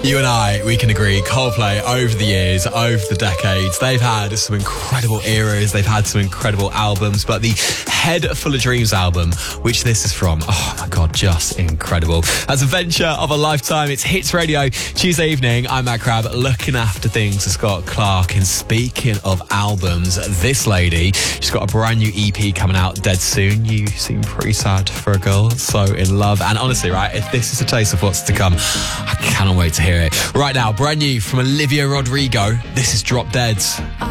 You and I, we can agree, Coldplay over the years, over the decades, they've had some incredible eras, they've had some incredible albums, but the Head Full of Dreams album, which this is from, oh my God, just incredible. As a venture of a lifetime, it's Hits Radio, Tuesday evening. I'm Matt Crabb, looking after things for Scott Clark. And speaking of albums, this lady, she's got a brand new EP coming out dead soon. You seem pretty sad for a girl so in love. And honestly, right, if this is a taste of what's to come, I cannot wait to hear it. Right now, brand new from Olivia Rodrigo, this is Drop Dead.